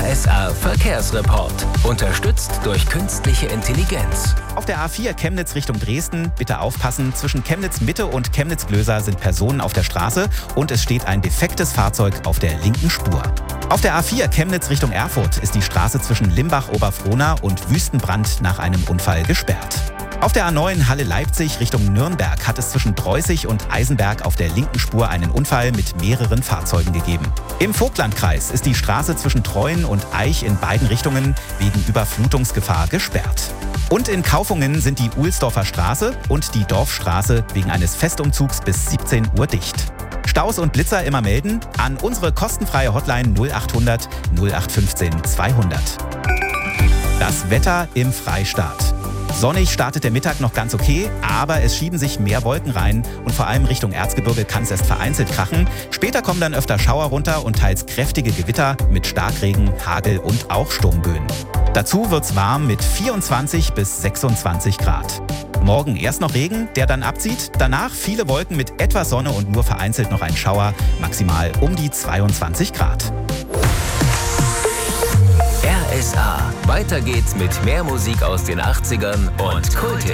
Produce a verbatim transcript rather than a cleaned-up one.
S R Verkehrsreport. Unterstützt durch künstliche Intelligenz. Auf der A vier Chemnitz Richtung Dresden, bitte aufpassen, zwischen Chemnitz Mitte und Chemnitz Glöser sind Personen auf der Straße und es steht ein defektes Fahrzeug auf der linken Spur. Auf der A vier Chemnitz Richtung Erfurt ist die Straße zwischen Limbach-Oberfrohna und Wüstenbrand nach einem Unfall gesperrt. Auf der A neun Halle-Leipzig Richtung Nürnberg hat es zwischen Dreußig und Eisenberg auf der linken Spur einen Unfall mit mehreren Fahrzeugen gegeben. Im Vogtlandkreis ist die Straße zwischen Treuen und Eich in beiden Richtungen wegen Überflutungsgefahr gesperrt. Und in Kaufungen sind die Uhlsdorfer Straße und die Dorfstraße wegen eines Festumzugs bis siebzehn Uhr dicht. Staus und Blitzer immer melden an unsere kostenfreie Hotline null achthundert null acht fünfzehn zweihundert. Das Wetter im Freistaat. Sonnig startet der Mittag noch ganz okay, aber es schieben sich mehr Wolken rein und vor allem Richtung Erzgebirge kann es erst vereinzelt krachen. Später kommen dann öfter Schauer runter und teils kräftige Gewitter mit Starkregen, Hagel und auch Sturmböen. Dazu wird's warm mit vierundzwanzig bis sechsundzwanzig Grad. Morgen erst noch Regen, der dann abzieht. Danach viele Wolken mit etwas Sonne und nur vereinzelt noch ein Schauer, maximal um die zweiundzwanzig Grad. R S A. Weiter geht's mit mehr Musik aus den achtzigern und Kult.